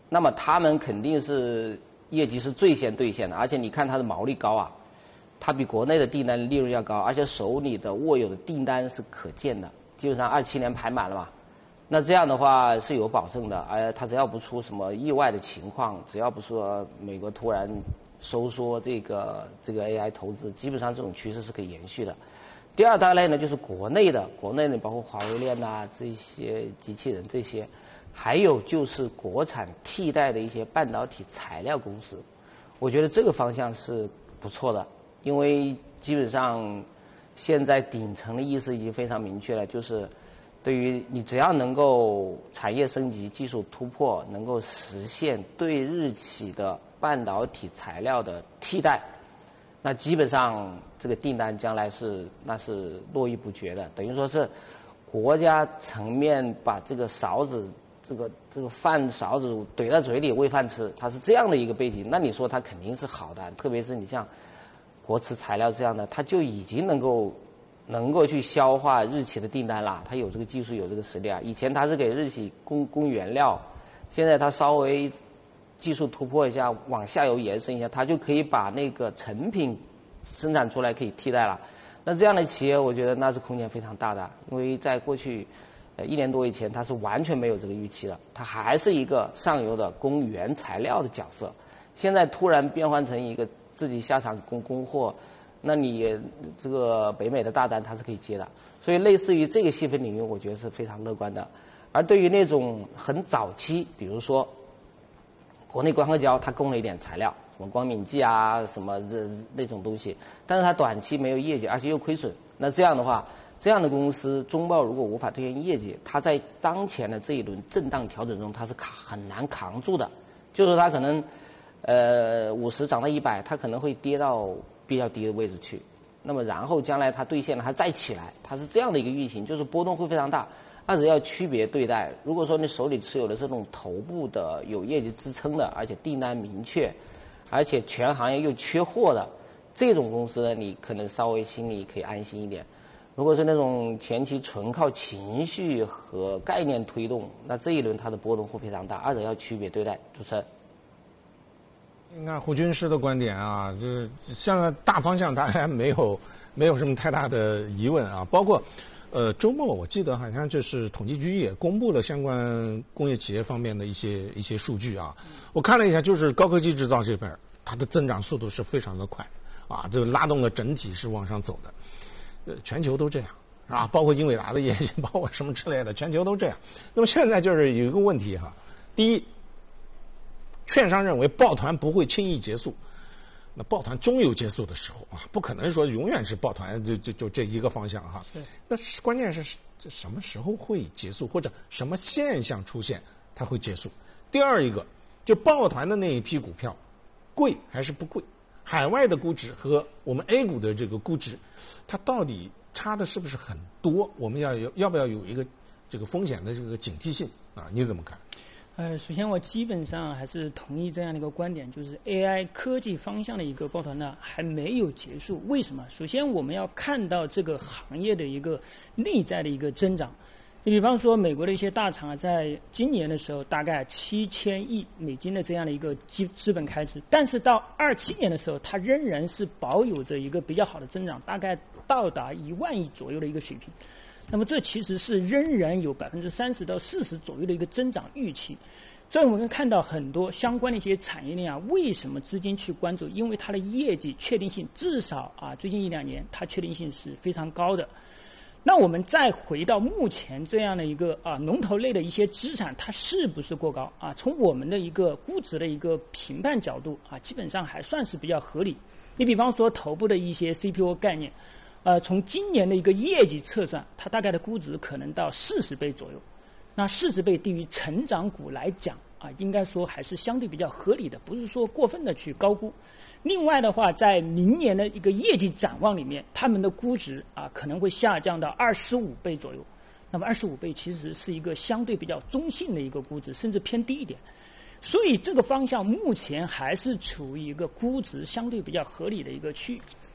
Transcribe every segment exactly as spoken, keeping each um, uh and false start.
那么他们肯定是业绩是最先兑现的，而且你看它的毛利高啊，它比国内的订单利润要高，而且手里的握有的订单是可见的，基本上二七年排满了嘛。那这样的话是有保证的，而它只要不出什么意外的情况，只要不说美国突然收缩这个这个 A I 投资，基本上这种趋势是可以延续的。第二大类呢，就是国内的，国内呢包括华为链呐、这些机器人这些，还有就是国产替代的一些半导体材料公司，我觉得这个方向是不错的，因为基本上现在顶层的意思已经非常明确了，就是对于你只要能够产业升级、技术突破，能够实现对日企的半导体材料的替代，那基本上这个订单将来是那是络绎不绝的，等于说是国家层面把这个勺子、这个这个饭勺子怼在嘴里喂饭吃，它是这样的一个背景，那你说它肯定是好的，特别是你像国瓷材料这样的，它就已经能够能够去消化日企的订单了，它有这个技术，有这个实力啊。以前它是给日企供供原料，现在它稍微技术突破一下，往下游延伸一下，它就可以把那个成品生产出来，可以替代了。那这样的企业，我觉得那是空间非常大的，因为在过去呃一年多以前，它是完全没有这个预期的，它还是一个上游的供原材料的角色。现在突然变换成一个自己下场供供货，那你这个北美的大单它是可以接的。所以类似于这个细分领域，我觉得是非常乐观的。而对于那种很早期，比如说国内光刻胶它供了一点材料，什么光敏剂啊，什么这那种东西，但是它短期没有业绩，而且又亏损。那这样的话，这样的公司中报如果无法兑现业绩，它在当前的这一轮震荡调整中，它是扛很难扛住的。就是它可能，呃，五十涨到一百，它可能会跌到比较低的位置去。那么然后将来它兑现了，它再起来，它是这样的一个运行，就是波动会非常大。二者要区别对待。如果说你手里持有的这种头部的有业绩支撑的，而且订单明确，而且全行业又缺货的这种公司呢，你可能稍微心里可以安心一点。如果是那种前期纯靠情绪和概念推动，那这一轮它的波动会非常大，二者要区别对待。主持人， 你看胡军师的观点啊，就是像大方向大家没有没有什么太大的疑问啊，包括。呃，周末我记得好像就是统计局也公布了相关工业企业方面的一些一些数据啊。我看了一下，就是高科技制造这边，它的增长速度是非常的快啊，这拉动了整体是往上走的。呃，全球都这样啊，包括英伟达的业绩，包括什么之类的，全球都这样。那么现在就是有一个问题哈，第一，券商认为抱团不会轻易结束。那抱团终有结束的时候啊，不可能说永远是抱团就就就这一个方向哈。那是关键是这什么时候会结束，或者什么现象出现它会结束。第二一个，就抱团的那一批股票，贵还是不贵？海外的估值和我们 A 股的这个估值，它到底差的是不是很多？我们要有要不要有一个这个风险的这个警惕性啊？你怎么看？ 呃，首先我基本上还是同意这样的一个观点，就是 A I 科技方向的一个抱团呢还没有结束。为什么？首先我们要看到这个行业的一个内在的一个增长。你比方说美国的一些大厂啊，在今年的时候大概七千亿美金的这样的一个资资本开支，但是到二七年的时候，它仍然是保有着一个比较好的增长，大概到达一万亿左右的一个水平。那么这其实是仍然有百分之三十到四十左右的一个增长预期，所以我们看到很多相关的一些产业链啊，为什么资金去关注？因为它的业绩确定性至少啊最近一两年它确定性是非常高的。那我们再回到目前这样的一个啊龙头类的一些资产，它是不是过高啊？从我们的一个估值的一个评判角度啊，基本上还算是比较合理。你比方说头部的一些 C P O 概念。呃，从今年的一个业绩测算，它大概的估值可能到四十倍左右。那四十倍对于成长股来讲啊，应该说还是相对比较合理的，不是说过分的去高估。另外的话，在明年的一个业绩展望里面，他们的估值啊可能会下降到二十五倍左右。那么二十五倍其实是一个相对比较中性的一个估值，甚至偏低一点。所以这个方向目前还是处于一个估值相对比较合理的一个区域。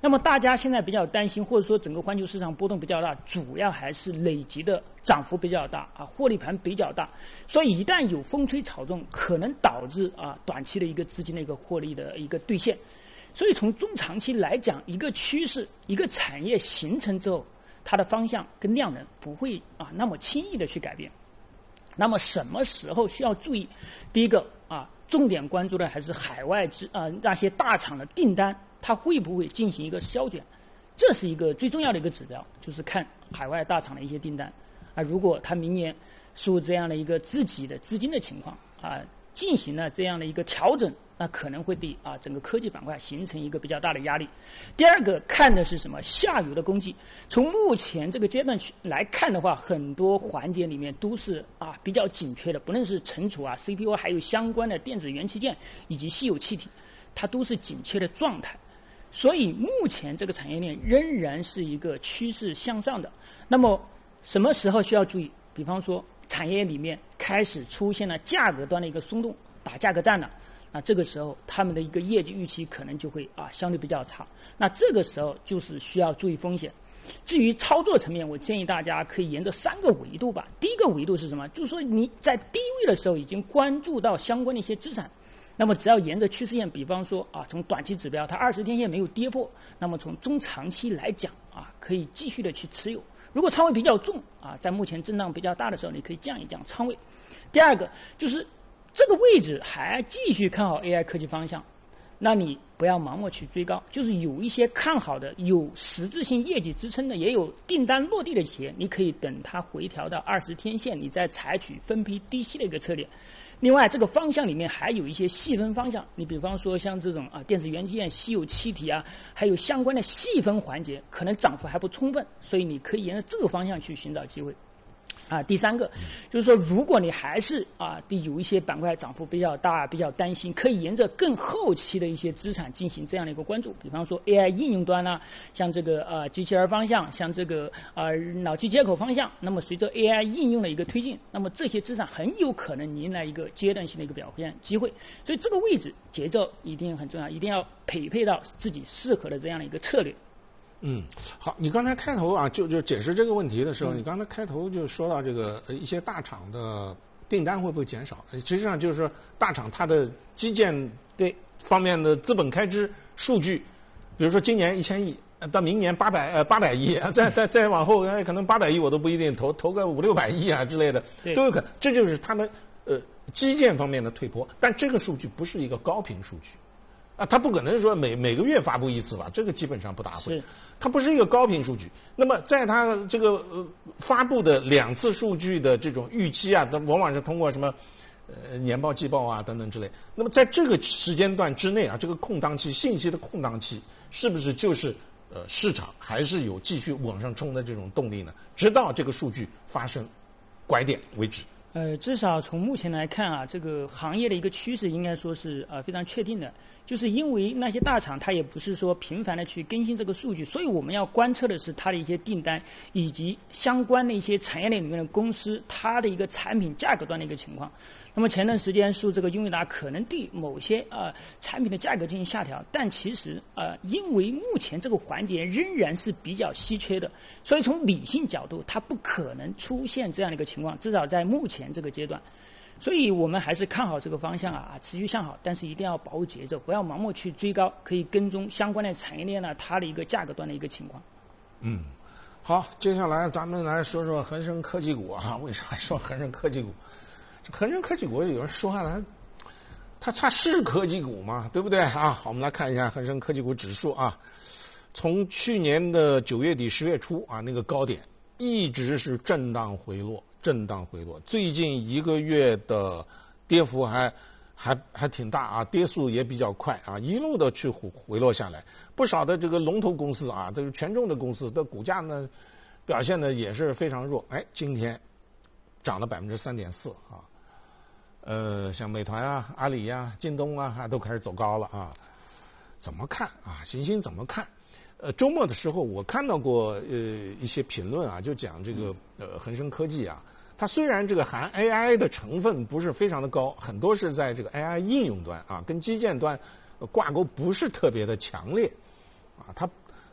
那么大家现在比较担心，或者说整个环球市场波动比较大，主要还是累积的涨幅比较大啊，获利盘比较大，所以一旦有风吹草动，可能导致啊短期的一个资金的一个获利的一个兑现。所以从中长期来讲，一个趋势、一个产业形成之后，它的方向跟量能不会啊那么轻易的去改变。那么什么时候需要注意？第一个啊，重点关注的还是海外之啊那些大厂的订单。它会不会进行一个消减？这是一个最重要的一个指标，就是看海外大厂的一些订单啊。如果它明年受这样的一个自己的资金的情况啊，进行了这样的一个调整，那可能会对啊整个科技板块形成一个比较大的压力。第二个看的是什么？下游的供给。从目前这个阶段来看的话，很多环节里面都是啊比较紧缺的，不论是存储啊、C P U， 还有相关的电子元器件以及稀有气体，它都是紧缺的状态。所以目前这个产业链仍然是一个趋势向上的。那么什么时候需要注意？比方说产业里面开始出现了价格端的一个松动，打价格战了，那这个时候他们的一个业绩预期可能就会啊相对比较差。那这个时候就是需要注意风险。至于操作层面，我建议大家可以沿着三个维度吧。第一个维度是什么？就是说你在低位的时候已经关注到相关的一些资产。那么只要沿着趋势线，比方说啊，从短期指标它二十天线没有跌破，那么从中长期来讲啊，可以继续的去持有。如果仓位比较重啊，在目前震荡比较大的时候，你可以降一降仓位。第二个就是这个位置还继续看好 A I 科技方向，那你不要盲目去追高，就是有一些看好的、有实质性业绩支撑的，也有订单落地的企业，你可以等它回调到二十天线，你再采取分批低吸的一个策略。另外，这个方向里面还有一些细分方向，你比方说像这种啊电子元件、稀有气体啊，还有相关的细分环节，可能涨幅还不充分，所以你可以沿着这个方向去寻找机会。啊，第三个就是说，如果你还是啊对有一些板块涨幅比较大、比较担心，可以沿着更后期的一些资产进行这样的一个关注，比方说 A I 应用端啦、啊，像这个呃机器人方向，像这个呃脑机接口方向。那么随着 A I 应用的一个推进，那么这些资产很有可能迎来一个阶段性的一个表现机会。所以这个位置节奏一定很重要，一定要匹配到自己适合的这样的一个策略。 嗯，好，你刚才开头啊，就就解释这个问题的时候，嗯、你刚才开头就说到这个呃一些大厂的订单会不会减少？实际上就是说大厂它的基建对方面的资本开支数据，比如说今年一千亿，到明年八百呃八百亿，再再再往后哎可能八百亿我都不一定投投个五六百亿啊之类的都有可能，这就是他们呃基建方面的退坡，但这个数据不是一个高频数据。啊，它不可能说每每个月发布一次吧，这个基本上不大会。它不是一个高频数据。那么在它这个呃发布的两次数据的这种预期啊，往往是通过什么呃年报、季报啊等等之类。那么在这个时间段之内啊，这个空档期、信息的空档期，是不是就是呃市场还是有继续往上冲的这种动力呢？直到这个数据发生拐点为止。 呃，至少从目前来看啊，这个行业的一个趋势应该说是呃非常确定的。就是因为那些大厂它也不是说频繁的去更新这个数据，所以我们要观测的是它的一些订单以及相关的一些产业链里面的公司它的一个产品价格端的一个情况。那么前段时间说这个英伟达可能对某些呃产品的价格进行下调，但其实呃因为目前这个环节仍然是比较稀缺的，所以从理性角度它不可能出现这样的一个情况，至少在目前这个阶段。所以我们还是看好这个方向啊，持续向好，但是一定要把握节奏，不要盲目去追高，可以跟踪相关的产业链呢，它的一个价格端的一个情况。 嗯，好，接下来咱们来说说恒生科技股啊。为啥说恒生科技股？这恒生科技股有人说啊，它它是科技股嘛，对不对啊？好，我们来看一下恒生科技股指数啊，从去年的九月底十月初啊那个高点，一直是震荡回落。震荡回落，最近一个月的跌幅还还还挺大啊，跌速也比较快啊，一路的去回落下来。不少的这个龙头公司啊，这个权重的公司的股价呢，表现的也是非常弱。哎，今天涨了百分之三点四啊，呃，像美团啊、阿里呀、啊、京东啊，还都开始走高了啊。怎么看啊？行星怎么看？呃，周末的时候我看到过呃一些评论啊，就讲这个呃恒生科技啊。它虽然这个含 A I 的成分不是非常的高，很多是在这个 A I 应用端啊，跟基建端挂钩不是特别的强烈，啊，它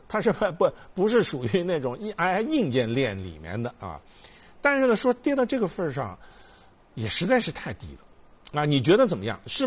它是不不是属于那种硬哎硬件链里面的啊。但是呢，说跌到这个份儿上，也实在是太低了啊！你觉得怎么样？是？